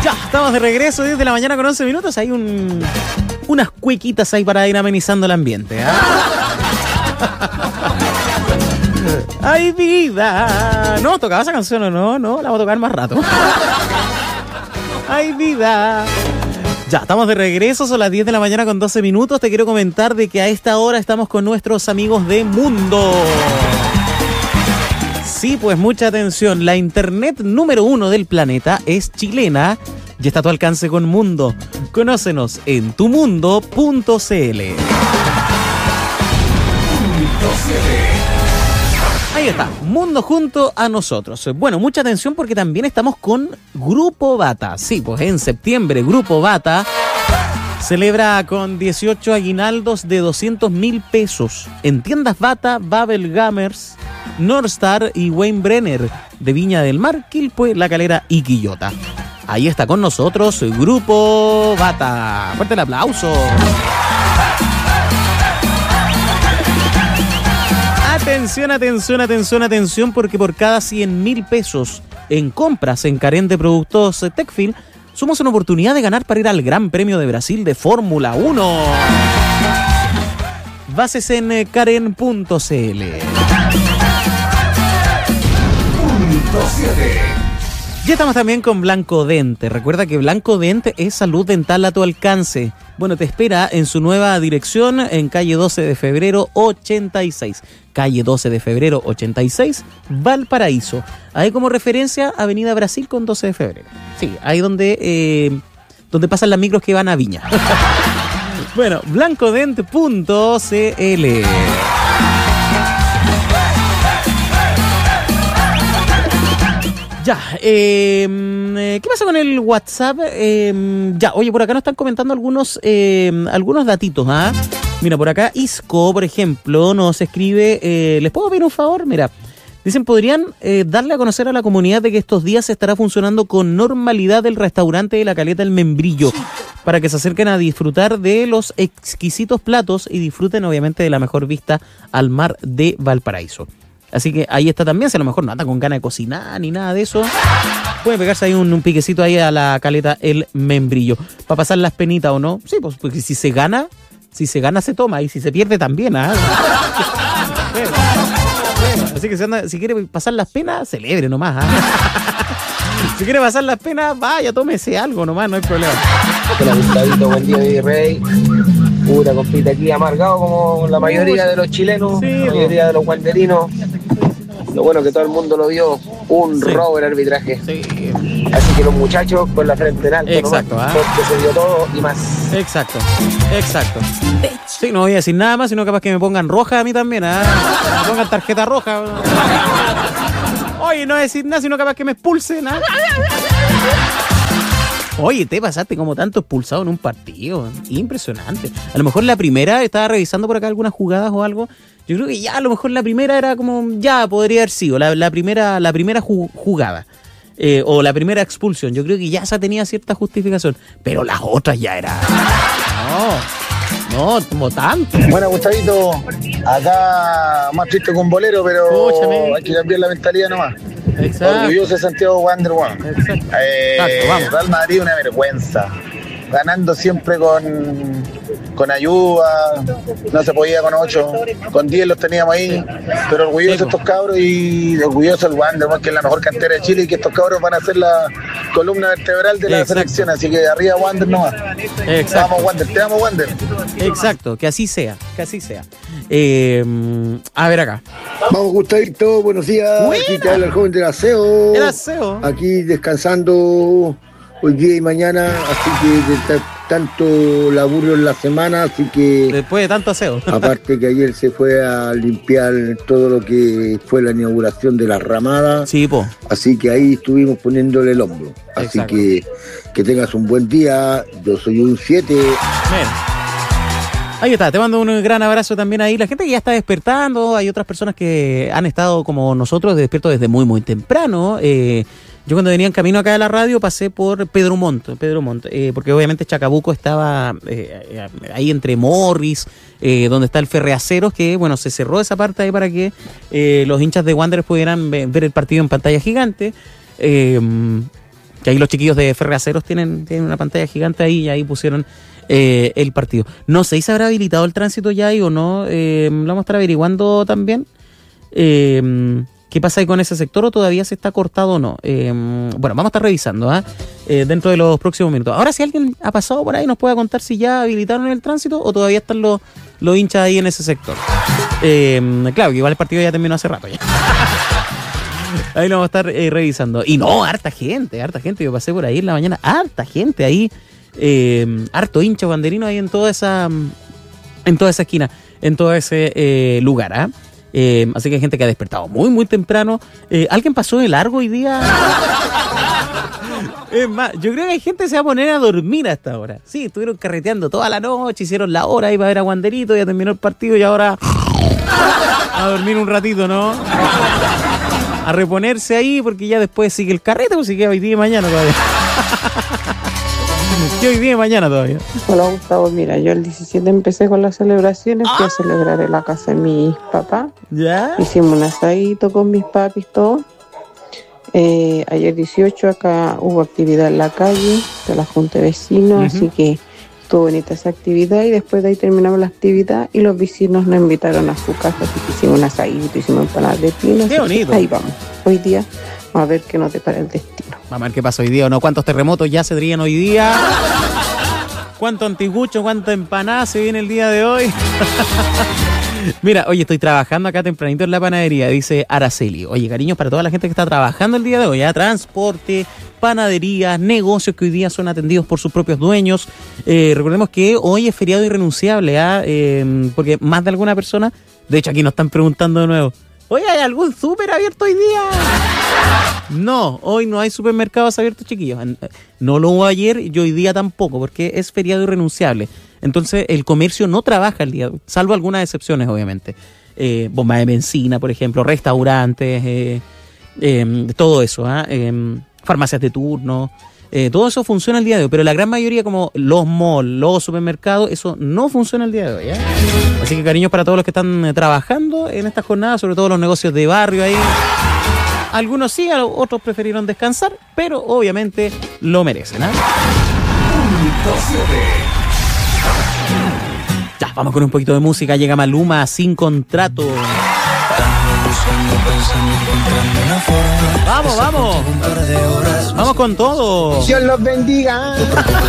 Ya, estamos de regreso, 10 de la mañana con 11 minutos. Hay unas cuequitas ahí para ir amenizando el ambiente, ¿eh? ¡Ay, vida! ¿No tocaba esa canción o no? No, la voy a tocar más rato. ¡Ay, vida! Ya, estamos de regreso, son las 10 de la mañana con 12 minutos. Te quiero comentar de que a esta hora estamos con nuestros amigos de Mundo. Sí, pues mucha atención. La internet número 1 del planeta es chilena y está a tu alcance con Mundo. Conócenos en tumundo.cl. Ahí está, Mundo junto a nosotros. Bueno, mucha atención porque también estamos con Grupo Bata. Sí, pues en septiembre Grupo Bata celebra con 18 aguinaldos de 200.000 pesos en tiendas Bata, Babel Gamers, Northstar y Wayne Brenner de Viña del Mar, Quilpué, La Calera y Quillota. Ahí está con nosotros Grupo Bata. Fuerte el aplauso. Atención, atención, atención, atención, porque por cada 100.000 pesos en compras en Karen de Productos Techfield, sumamos una oportunidad de ganar para ir al Gran Premio de Brasil de Fórmula 1. Bases en karen.cl. Ya estamos también con Blanco Dent. Recuerda que Blanco Dent es salud dental a tu alcance. Bueno, te espera en su nueva dirección en calle 12 de febrero 86. Calle 12 de febrero 86, Valparaíso. Ahí como referencia, Avenida Brasil con 12 de febrero. Sí, ahí donde pasan las micros que van a Viña. Bueno, blancodent.cl. Ya, ¿qué pasa con el WhatsApp? Ya, oye, por acá nos están comentando algunos datitos, ¿ah? Mira, por acá Isco, por ejemplo, nos escribe, ¿les puedo pedir un favor? Mira, dicen, ¿podrían darle a conocer a la comunidad de que estos días se estará funcionando con normalidad el restaurante de La Caleta El Membrillo, para que se acerquen a disfrutar de los exquisitos platos y disfruten obviamente de la mejor vista al mar de Valparaíso? Así que ahí está también, si a lo mejor no anda con ganas de cocinar ni nada de eso, puede pegarse ahí un piquecito ahí a La Caleta El Membrillo. Para pasar las penitas o no, sí, pues porque si se gana se toma y si se pierde también, ¿ah? Así que si quiere pasar las penas, celebre nomás, ¿ah? Si quiere pasar las penas, vaya, tómese algo nomás, no hay problema. Hola, Gustavito, buen día, Virrey. Pura compita aquí, amargado como la mayoría de los chilenos, sí, la mayoría de los guanderinos. Lo bueno que todo el mundo lo vio, robo el arbitraje. Sí. Así que los muchachos con la frente en alto, exacto, ¿no? Porque se dio todo y más. Exacto. Sí, no voy a decir nada más, sino capaz que me pongan roja a mí también, ¿ah? Me pongan tarjeta roja. Oye, no voy a decir nada, sino capaz que me expulsen, ¿ah? Oye, te pasaste como tanto expulsado en un partido. Impresionante. A lo mejor la primera, estaba revisando por acá algunas jugadas o algo. Yo creo que ya a lo mejor la primera era como, ya podría haber sido la primera jugada. O la primera expulsión. Yo creo que ya esa tenía cierta justificación. Pero las otras ya era. No, como tanto. Bueno, Gustavito, acá más triste con bolero, pero escúchame, hay que cambiar la mentalidad nomás. Exacto. Orgulloso de Santiago Wander, bueno. Exacto. Vamos. Real Madrid una vergüenza. Ganando siempre con ayuda, no se podía con 8, con 10 los teníamos ahí, pero orgulloso estos cabros y orgulloso el Wander, que es la mejor cantera de Chile y que estos cabros van a ser la columna vertebral de la selección, así que arriba Wander nomás. Vamos Wander, te amo Wander. Exacto, que así sea. A ver acá. Vamos Gustavito, buenos días. Buena. Aquí te habla el joven del aseo. El aseo. Aquí descansando hoy día y mañana, así que de tanto laburo en la semana, así que... Después de tanto aseo. Aparte que ayer se fue a limpiar todo lo que fue la inauguración de la ramada. Sí, po. Así que ahí estuvimos poniéndole el hombro. Así exacto, que tengas un buen día. Yo soy un 7. Ahí está, te mando un gran abrazo también ahí. La gente que ya está despertando, hay otras personas que han estado como nosotros despiertos desde muy, muy temprano. Yo cuando venía en camino acá de la radio pasé por Pedro Montt, porque obviamente Chacabuco estaba ahí entre Morris, donde está el Ferreaceros, que bueno, se cerró esa parte ahí para que los hinchas de Wanderers pudieran ver el partido en pantalla gigante. Que ahí los chiquillos de Ferreaceros tienen una pantalla gigante ahí y ahí pusieron el partido. No sé si se habrá habilitado el tránsito ya ahí o no. Lo vamos a estar averiguando también. ¿Qué pasa ahí con ese sector o todavía se está cortado o no? Bueno, vamos a estar revisando dentro de los próximos minutos. Ahora, si alguien ha pasado por ahí, nos puede contar si ya habilitaron el tránsito o todavía están los hinchas ahí en ese sector. Claro, que igual el partido ya terminó hace rato ya. Ahí lo vamos a estar revisando. Y no, harta gente. Yo pasé por ahí en la mañana, harta gente ahí. Harto hincha banderino ahí en toda esa esquina, en todo ese lugar, así que hay gente que ha despertado muy, muy temprano. ¿Alguien pasó de largo hoy día? Es más, yo creo que hay gente que se va a poner a dormir a esta hora. Sí, estuvieron carreteando toda la noche, hicieron la hora, iba a ver a Wanderito, ya terminó el partido y ahora a dormir un ratito, ¿no? A reponerse ahí porque ya después sigue el carrete, pues sigue hoy día y mañana todavía. Que hoy día y mañana todavía. Hola Gustavo, mira, yo el 17 empecé con las celebraciones, fui a celebrar en la casa de mis papás. ¿Ya? Hicimos un asadito con mis papis, todo. Ayer 18 acá hubo actividad en la calle de la Junta de Vecinos, así que estuvo bonita esa actividad y después de ahí terminamos la actividad y los vecinos nos invitaron a su casa, así que hicimos un asadito, hicimos empanadas de pino. Qué bonito. Ahí vamos, hoy día vamos a ver qué nos depara el destino. Vamos a ver qué pasa hoy día o no. ¿Cuántos terremotos ya se darían hoy día? ¿Cuánto antigucho, cuánta empanada se viene el día de hoy? Mira, oye, estoy trabajando acá tempranito en la panadería, dice Araceli. Oye, cariños para toda la gente que está trabajando el día de hoy, transporte, panadería, negocios que hoy día son atendidos por sus propios dueños. Recordemos que hoy es feriado irrenunciable, porque más de alguna persona, de hecho aquí nos están preguntando de nuevo, oye, ¿hay algún súper abierto hoy día? No, hoy no hay supermercados abiertos, chiquillos. No lo hubo ayer y hoy día tampoco, porque es feriado irrenunciable. Entonces, el comercio no trabaja el día de hoy, salvo algunas excepciones, obviamente. Bomba de benzina, por ejemplo, restaurantes, todo eso, farmacias de turno. Todo eso funciona el día de hoy, pero la gran mayoría, como los malls, los supermercados, eso no funciona el día de hoy. Así que cariños para todos los que están trabajando en esta jornada, sobre todo los negocios de barrio ahí. Algunos sí, otros prefirieron descansar, pero obviamente lo merecen. Ya, vamos con un poquito de música. Llega Maluma, Sin Contrato. Vamos, vamos. Vamos con todo. Dios los bendiga.